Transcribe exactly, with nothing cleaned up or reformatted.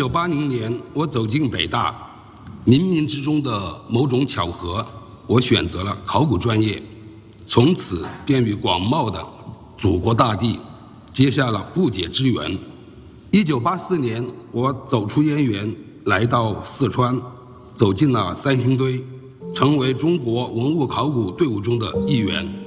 九八零年，我走进北大，冥冥之中的某种巧合，我选择了考古专业，从此便与广袤的祖国大地结下了不解之缘。一九八四年，我走出燕园，来到四川，走进了三星堆，成为中国文物考古队伍中的一员。